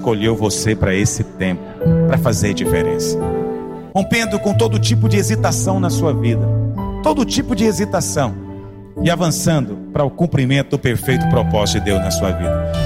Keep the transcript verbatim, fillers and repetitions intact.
escolheu você para esse tempo, para fazer diferença. Rompendo com todo tipo de hesitação na sua vida, todo tipo de hesitação, e avançando para o cumprimento do perfeito propósito de Deus na sua vida.